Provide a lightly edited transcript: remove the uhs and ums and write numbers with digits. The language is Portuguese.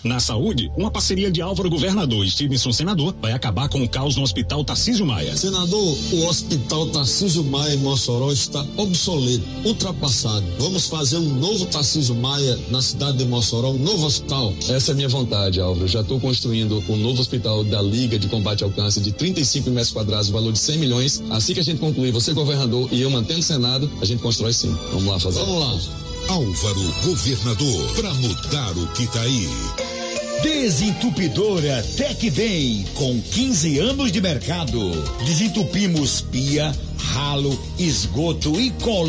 Na saúde, uma parceria de Álvaro Governador e Stevenson Senador vai acabar com o caos no Hospital Tarcísio Maia. Senador, o Hospital Tarcísio Maia em Mossoró está obsoleto, ultrapassado. Vamos fazer um novo Tarcísio Maia na cidade de Mossoró, um novo hospital. Essa é a minha vontade, Álvaro. Já estou construindo um novo hospital da Liga de Combate ao Câncer de 35 metros quadrados, valor de 100 milhões. Assim que a gente concluir, você governador e eu mantendo o Senado, a gente constrói sim. Vamos lá fazer. Vamos lá. Álvaro Governador, para mudar o que tá aí. Desentupidora Tecbem, com 15 anos de mercado. Desentupimos pia, ralo, esgoto e colônia.